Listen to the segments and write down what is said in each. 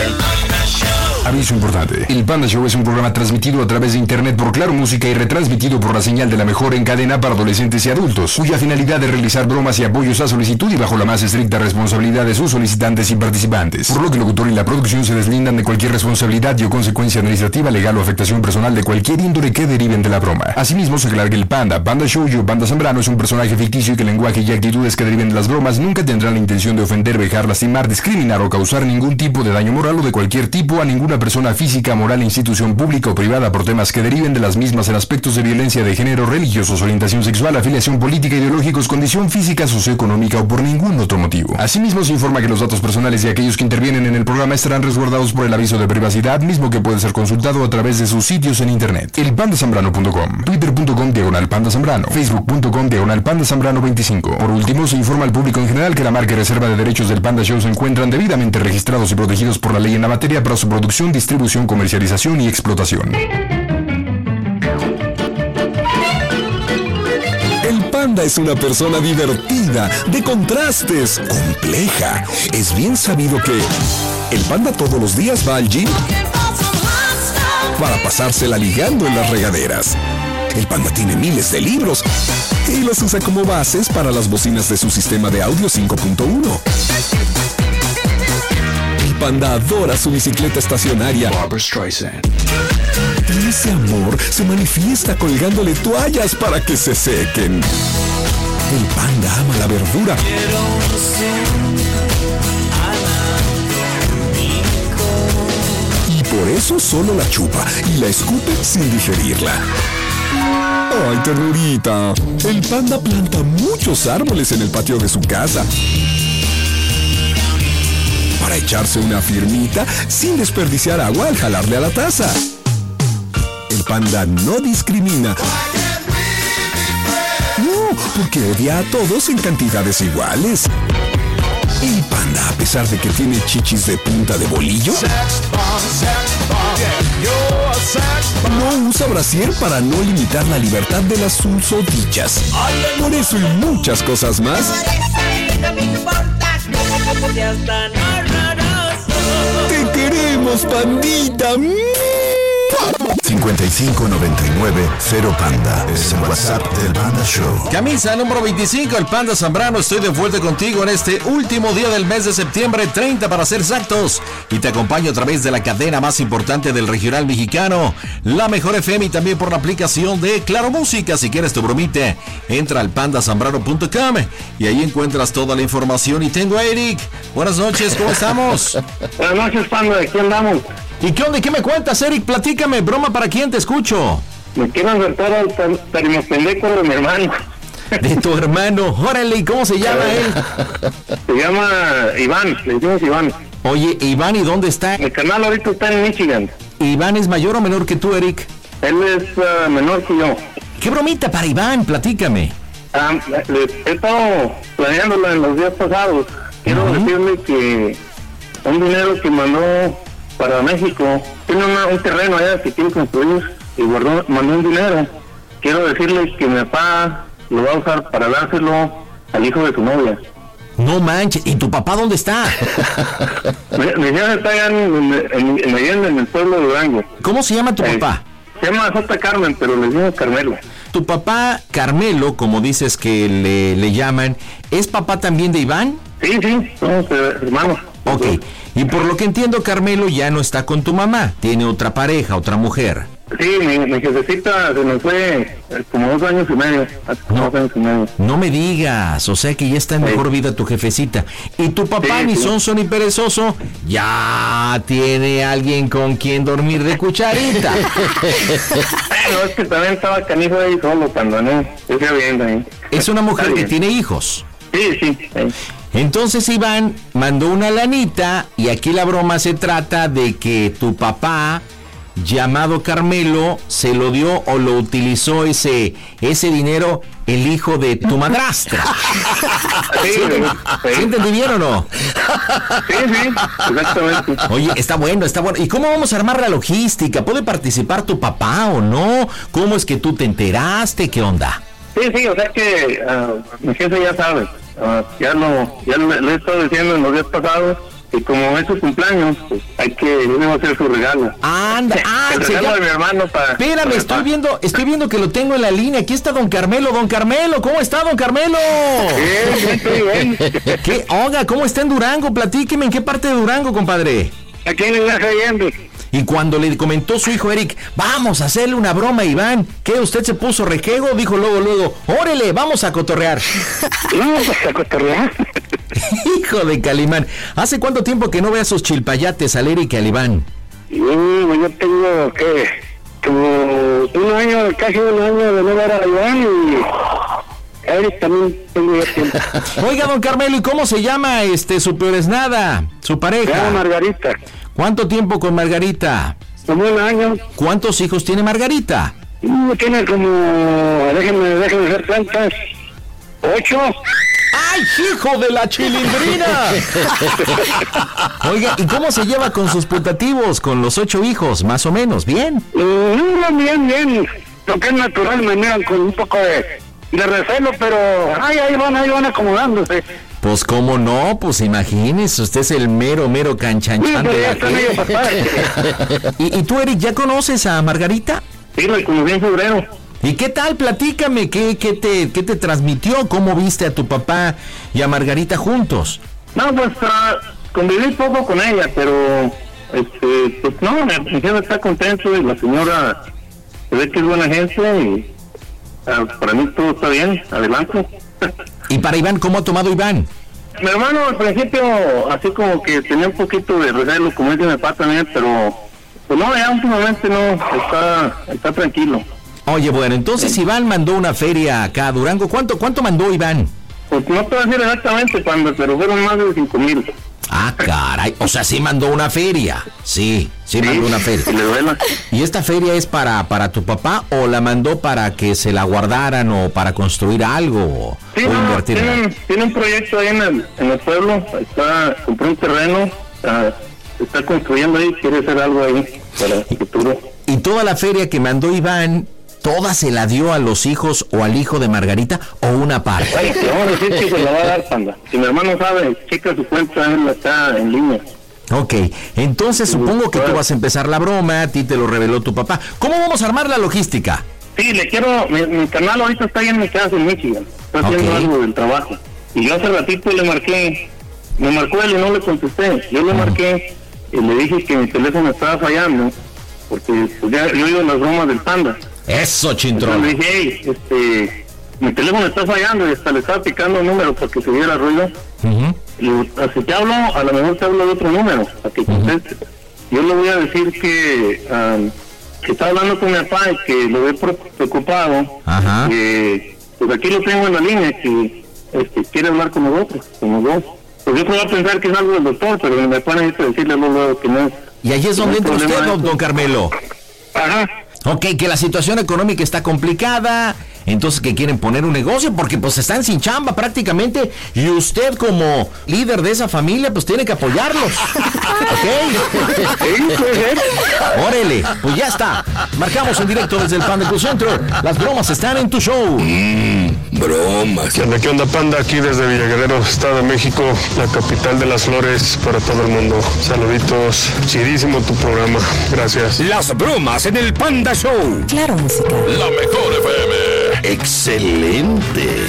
Aviso importante. El Panda Show es un programa transmitido a través de internet por Claro Música y retransmitido por la señal de la mejor en cadena para adolescentes y adultos, cuya finalidad es realizar bromas y apoyos a solicitud y bajo la más estricta responsabilidad de sus solicitantes y participantes. Por lo que el locutor y la producción se deslindan de cualquier responsabilidad y o consecuencia administrativa, legal o afectación personal de cualquier índole que deriven de la broma. Asimismo, se aclara que el Panda Show o Panda Zambrano es un personaje ficticio y que el lenguaje y actitudes que deriven de las bromas nunca tendrán la intención de ofender, vejar, lastimar, discriminar o causar ningún tipo de daño moral o de cualquier tipo a ninguna persona física, moral, institución pública o privada por temas que deriven de las mismas en aspectos de violencia de género, religiosos, orientación sexual, afiliación política, ideológicos, condición física, socioeconómica o por ningún otro motivo. Asimismo, se informa que los datos personales de aquellos que intervienen en el programa estarán resguardados por el aviso de privacidad, mismo que puede ser consultado a través de sus sitios en internet. elpandasambrano.com, twitter.com/pandazambrano, facebook.com/pandazambrano25. Por último, se informa al público en general que la marca y reserva de derechos del Panda Show se encuentran debidamente registrados y protegidos por la ley en la materia para su producción, distribución, comercialización y explotación. El Panda es una persona divertida, de contrastes, compleja. Es bien sabido que el Panda todos los días va al gym para pasársela ligando en las regaderas. El Panda tiene miles de libros y los usa como bases para las bocinas de su sistema de audio 5.1. El Panda adora su bicicleta estacionaria. Barbra Streisand. Y ese amor se manifiesta colgándole toallas para que se sequen. El Panda ama la verdura. Y por eso solo la chupa y la escupe sin digerirla. ¡Ay, ternurita! El Panda planta muchos árboles en el patio de su casa para echarse una firmita sin desperdiciar agua al jalarle a la taza. El Panda no discrimina. No, porque odia a todos en cantidades iguales. El Panda, a pesar de que tiene chichis de punta de bolillo, no usa brasier para no limitar la libertad de las susodichas. Por eso y muchas cosas más, te queremos, Pandita. 5599-0 es el WhatsApp del Panda Show. Camisa número 25, el Panda Zambrano. Estoy de vuelta contigo en este último día del mes de septiembre, 30 para ser exactos. Y te acompaño a través de la cadena más importante del regional mexicano, la Mejor FM, y también por la aplicación de Claro Música. Si quieres tu bromita, entra al pandazambrano.com y ahí encuentras toda la información. Y tengo a Eric. Buenas noches, ¿cómo estamos? Buenas noches, Panda, aquí andamos. ¿Y qué onda? ¿Qué me cuentas, Eric? Platícame, broma para quién, te escucho. Me quiero acertar al pendejo de mi hermano. De tu hermano, órale, ¿y cómo se llama él? Se llama Iván, le decimos Iván. Oye, Iván, ¿y dónde está? Mi canal ahorita está en Michigan. ¿Iván es mayor o menor que tú, Eric? Él es menor que yo. ¿Qué bromita para Iván? Platícame. He estado planeándola en los días pasados. Quiero decirle que un dinero que mandó para México, tiene un terreno allá que quiere construir y mandó un dinero. Quiero decirle que mi papá lo va a usar para dárselo al hijo de su novia. No manches, ¿y tu papá dónde está? Mi hija está allá en el pueblo de Durango. ¿Cómo se llama tu papá? Se llama J. Carmen, pero le decimos Carmelo. Tu papá, Carmelo, como dices que le llaman, ¿es papá también de Iván? Sí, somos hermanos. Ok, y por lo que entiendo, Carmelo ya no está con tu mamá, tiene otra pareja, otra mujer. Sí, mi jefecita se nos fue como 2 años y medio, hace como 2 años y medio. No me digas, o sea que ya está en mejor vida tu jefecita. Y tu papá, ni sonso ni perezoso, ya tiene alguien con quien dormir de cucharita. Bueno, es que también estaba canijo ahí solo cuando no, estoy viendo ahí. Es una mujer que tiene hijos. Sí. Entonces Iván mandó una lanita y aquí la broma se trata de que tu papá, llamado Carmelo, se lo dio o lo utilizó ese dinero el hijo de tu madrastra. ¿Sí entendí bien o no? Sí, exactamente. Oye, está bueno. ¿Y cómo vamos a armar la logística? ¿Puede participar tu papá o no? ¿Cómo es que tú te enteraste? ¿Qué onda? Sí, o sea que mi jefe ya sabe. Ya le he estado diciendo en los días pasados Y como es su cumpleaños, pues debe hacer su regalo. Anda, el regalo de mi hermano para... Espérame, estoy viendo que lo tengo en la línea. Aquí está don Carmelo. Don Carmelo, ¿cómo está, don Carmelo? Bien, estoy bien. ¿Qué? Oiga, ¿cómo está en Durango? Platíqueme, ¿en qué parte de Durango, compadre? Aquí en el Allende. Y cuando le comentó su hijo Eric, vamos a hacerle una broma a Iván, ¿qué? ¿Usted se puso rejego? Dijo luego, órale, vamos a cotorrear. No, pues a cotorrear. Hijo de Calimán, ¿hace cuánto tiempo que no ve a sus chilpayates al Eric y al Iván? Yo tengo, como casi un año de no ver a Iván y a Eric también tengo ya tiempo. Oiga, don Carmelo, ¿y cómo se llama su peoresnada, su pareja? Se llama Margarita. ¿Cuánto tiempo con Margarita? Como un año. ¿Cuántos hijos tiene Margarita? Tiene como, déjenme ver cuántas, 8. ¡Ay, hijo de la chilindrina! Oiga, ¿y cómo se lleva con sus putativos, con los 8 hijos, más o menos? ¿Bien? Bien. Lo que es natural me miran con un poco de recelo, pero ahí van acomodándose. Pues cómo no, pues imagínese, usted es el mero canchanchan de la... ¿Y tú, Eric, ya conoces a Margarita? Sí, lo conocí en febrero. ¿Y qué tal? Platícame, ¿qué te transmitió? ¿Cómo viste a tu papá y a Margarita juntos? No, pues conviví poco con ella, pero pues no, mi jefe está contento y la señora se ve que es buena gente y para mí todo está bien, adelante. ¿Y para Iván, cómo ha tomado Iván? Mi hermano al principio así como que tenía un poquito de recelo, como dice mi papá también, pero pues no, ya últimamente no, está tranquilo. Oye, bueno, entonces Iván mandó una feria acá a Durango. ¿Cuánto mandó Iván? Pues no te voy a decir exactamente cuándo, pero fueron más de 5,000. Ah, caray, o sea, sí mandó una feria. Sí, mandó una feria. Le duela. ¿Y esta feria es para tu papá o la mandó para que se la guardaran o para construir algo o invertir? Tiene un proyecto ahí en el pueblo, compró un terreno, está construyendo ahí, quiere hacer algo ahí para el futuro. ¿Y toda la feria que mandó Iván, toda se la dio a los hijos o al hijo de Margarita o una parte? Bueno, te vamos a decir que se la va a dar, panda. Si mi hermano sabe, checa su cuenta, él está en línea. Ok, entonces supongo que tú vas a empezar la broma, a ti te lo reveló tu papá. ¿Cómo vamos a armar la logística? Sí, mi canal ahorita está ahí en mi casa en Michigan, está haciendo algo del trabajo. Y yo hace ratito me marcó él y no le contesté. Yo le marqué y le dije que mi teléfono estaba fallando, porque pues, ya yo oigo las bromas del panda. Eso, Chintrón. Le dije, hey, mi teléfono está fallando y hasta le estaba picando el número para que se viera ruido. Y así te hablo, a lo mejor te hablo de otro número, para que conteste. Yo le voy a decir que está hablando con mi papá y que lo ve preocupado. Que pues aquí lo tengo en la línea, que quiere hablar con nosotros, como dos. Pues yo puedo pensar que es algo del doctor, pero mi papá necesita decirle luego que no es. Y ahí es donde entra usted, don Carmelo. Ajá. Ok, que la situación económica está complicada, entonces que quieren poner un negocio porque pues están sin chamba prácticamente y usted como líder de esa familia pues tiene que apoyarlos. ¿Ok? Órale, pues ya está. Marcamos en directo desde el Panda Cruz Centro. Las bromas están en tu show. Bromas. ¿Qué onda, Panda? Aquí desde Villaguerrero, Estado de México, la capital de las flores para todo el mundo. Saluditos. Chidísimo tu programa. Gracias. Las bromas en el Panda Show. Claro, música. La mejor FM. Excelente.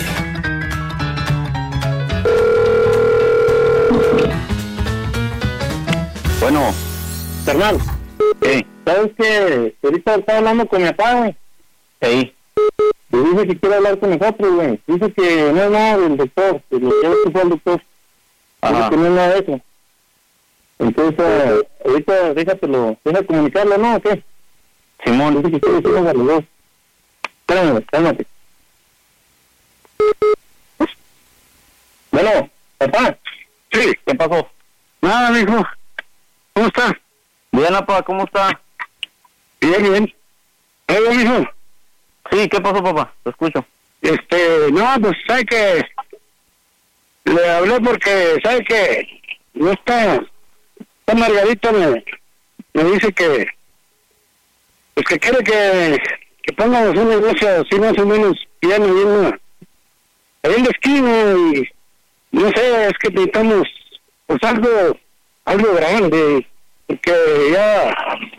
Bueno, carnal, ¿sabes qué? Ahorita estaba hablando con mi papá, güey. Sí. Le dice que quiere hablar con nosotros, güey. Dice que no es nada del doctor, que lo que fue el doctor. Dice que no es nada de eso. Entonces, ahorita deja comunicarlo, ¿no? ¿O qué? Simón, dice que quiere decirnos a los dos. Espérame, cálmate. Bueno, papá. Sí. ¿Qué pasó? Nada, mijo. ¿Cómo está? Bien, papá, ¿cómo está? Bien. ¿Oiga, mijo? Sí, ¿qué pasó, papá? Te escucho. No, pues, ¿sabe que le hablé porque, ¿sabe que no está Margarita me dice que pues que quiere que pongamos un negocio así más o menos bien ahí en la esquina y no sé, es que necesitamos pues algo algo grande, porque ya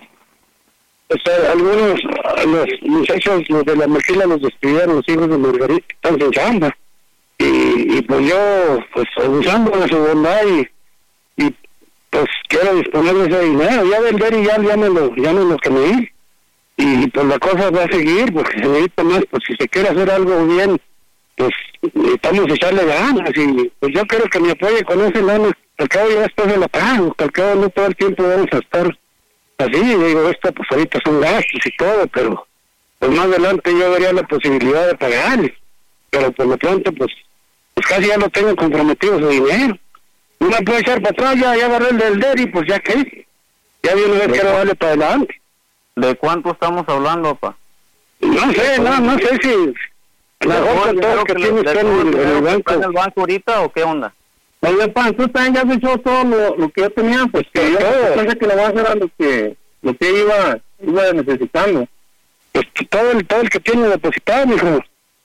algunos los muchachos, los de la maquila, los despidieron, los hijos de Margarita, están sin chamba. Y pues yo, pues abusando de su bondad y pues quiero disponer de ese dinero, ya vender y ya me lo quemé. Y pues la cosa va a seguir, porque se necesita más, pues si se quiere hacer algo bien, pues necesitamos echarle ganas, y pues yo quiero que me apoye con ese lana. Al cabo ya después se la pago, al cabo no todo el tiempo vamos a estar así. Digo, esto pues ahorita son gastos y todo, pero pues más adelante yo vería la posibilidad de pagarles, pero por lo pronto pues casi ya lo tengo comprometido su dinero. No me puedo echar para atrás, ya agarré el del DERI, pues ya que ya vi una vez que no vale para adelante. ¿De cuánto estamos hablando, papá? No sé si la con todo lo que tiene usted en el banco. ¿Está en el banco ahorita o qué onda? Oye, pan, tú también ya has hecho todo lo que yo tenía, pues que yo pensé que lo voy a hacer a lo que iba necesitando. Pues todo el que tiene depositado, mijo.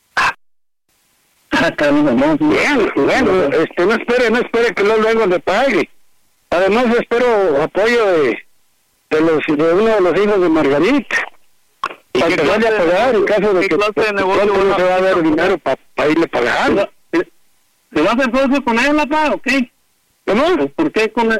Bien, bueno, no espere que luego le pague. Además espero apoyo de uno de los hijos de Margarita. ¿Y para que vaya a pagar en caso de que no se va a dar dinero para irle pagando? ¿Se va a hacer socio con él, papá, o qué? ¿Cómo? ¿Por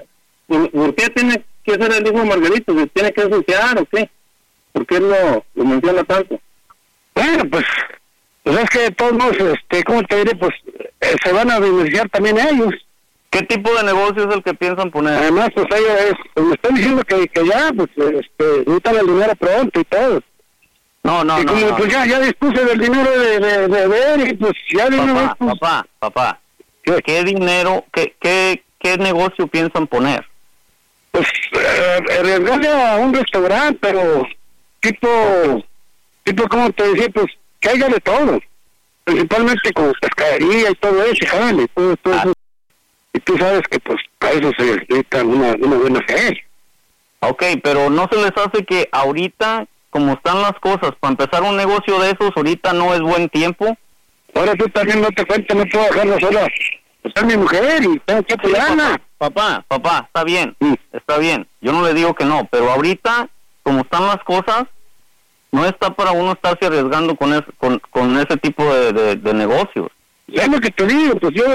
qué tiene que ser el hijo de Margarita? ¿Se tiene que asociar o qué? ¿Por qué lo menciona tanto? Bueno, pues es que de todos modos, ¿cómo te diré? Pues se van a beneficiar también ellos. ¿Qué tipo de negocio es el que piensan poner? Además, pues ellos me están diciendo que ya, pues, necesitan el dinero pronto y todo. No. Pues ya dispuse del dinero de ver y pues ya dinero. Papá. ¿Qué dinero, qué negocio piensan poner? Pues arriesgarle a un restaurante, pero tipo, ¿cómo te decía? Pues que haya de todo. Principalmente con pescadería y todo eso, jale, todo eso. Y tú sabes que pues para eso se necesita una buena fe. Ok, pero ¿no se les hace que ahorita, como están las cosas, para empezar un negocio de esos, ahorita no es buen tiempo? Ahora tú también no te cuentes, no puedo dejarla sola. Pues es mi mujer y tengo que apoyarla. Papá, está bien, está bien. Yo no le digo que no, pero ahorita, como están las cosas, no está para uno estarse arriesgando con ese tipo de negocios. Es lo que te digo, pues yo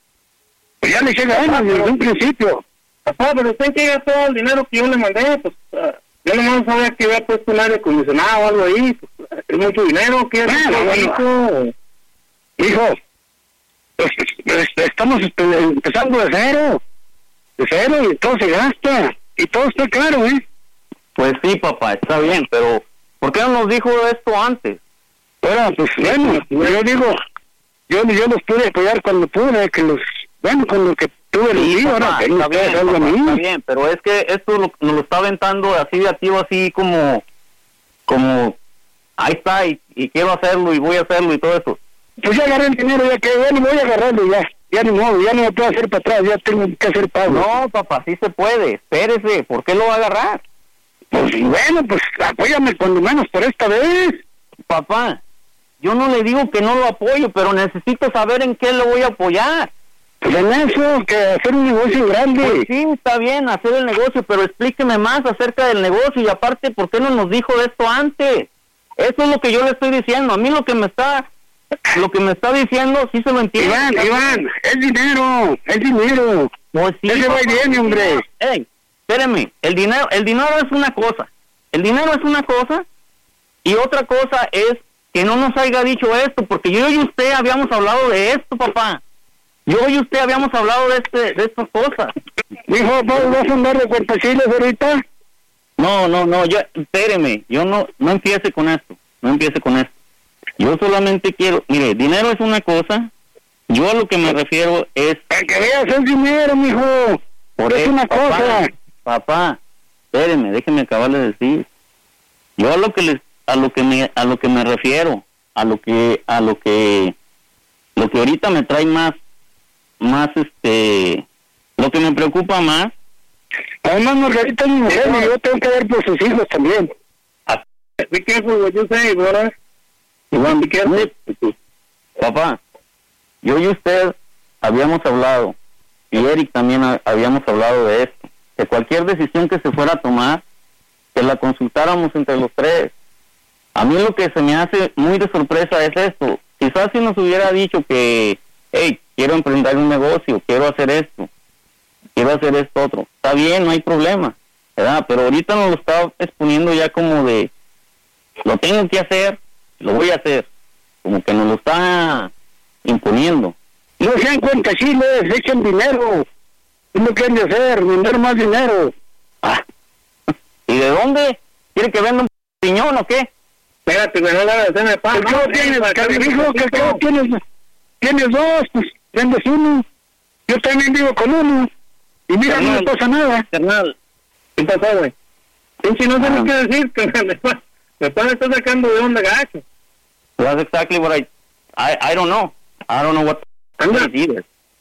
ya le eché ganas desde un principio. Papá, pero usted que ya todo el dinero que yo le mandé, pues yo nomás sabía que había puesto un aire acondicionado o algo ahí, pues es mucho dinero, ¿qué es? Bueno. Hijo, pues, estamos empezando de cero, y todo se gasta, y todo está caro, Pues sí, papá, está bien, pero ¿por qué no nos dijo esto antes? Ahora, pues bueno, yo digo, yo los pude apoyar cuando pude, con lo que tuve el día, ahora está bien, pero es que esto nos lo está aventando así de activo, así como ahí está, y quiero hacerlo, y voy a hacerlo, y todo eso. Pues ya agarré el dinero, ya que ya ni voy a agarrarlo, ya ni modo, ya no me puedo hacer para atrás, ya tengo que hacer pago. No, papá, sí se puede, espérese, ¿por qué lo va a agarrar? Pues bueno, pues apóyame cuando menos por esta vez. Papá, yo no le digo que no lo apoyo, pero necesito saber en qué lo voy a apoyar. Pues en eso, que hacer un negocio grande. Pues sí, está bien, hacer el negocio, pero explíqueme más acerca del negocio, y aparte, ¿por qué no nos dijo de esto antes? Eso es lo que yo le estoy diciendo. A mí lo que me está diciendo, sí se lo entiendo. Iván, es dinero. Pues sí, ese va y viene, hombre. Espéreme, el dinero es una cosa. El dinero es una cosa, y otra cosa es que no nos haya dicho esto, porque yo y usted habíamos hablado de esto, papá. Yo y usted habíamos hablado de estas cosas. Dijo, ¿vas a andar de cuentachiles ahorita? No, espéreme, yo no empiece con esto. Yo solamente quiero, mire, dinero es una cosa, yo a lo que me refiero es... El que veas es dinero, mijo, es una cosa. Papá, espéreme, déjeme acabar de decir. Yo a lo que me refiero, a lo que ahorita me trae más lo que me preocupa más. Además, Margarita es mi mujer, y yo tengo que ver por sus hijos también. Be careful what you say, brother. Iván, be careful. Papá, yo y usted habíamos hablado y Eric también habíamos hablado de esto, que cualquier decisión que se fuera a tomar, que la consultáramos entre los tres. A mí lo que se me hace muy de sorpresa es esto. Quizás si nos hubiera dicho que, hey, quiero emprender un negocio, quiero hacer esto otro, está bien, no hay problema, ¿verdad? Pero ahorita nos lo está exponiendo ya como de, lo tengo que hacer, lo voy a hacer, como que nos lo está imponiendo. No sean cuentachiles, echen dinero. ¿Qué lo quieren hacer? Vender más dinero. Ah. ¿Y de dónde? ¿Quiere que venda un piñón o qué? Espérate, güey, no le hagas hacerme pan. ¿Qué tienes dos? Pues vendes uno. Yo también vivo con uno. Y mira, no me pasa nada. Carnal, ¿qué pasó, güey? Pinche, no sé ni qué decir, carnal. Me está sacando de onda, gacho. That's exactly what I don't know. I don't know what Anda, either.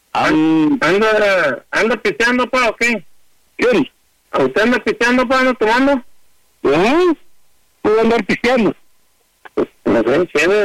anda pisteando, pa, ¿o qué? ¿Qué? ¿Usted anda pisteando, pa, anda tomando? ¿Eh? Puedo andar pisteando. No sé, chévere.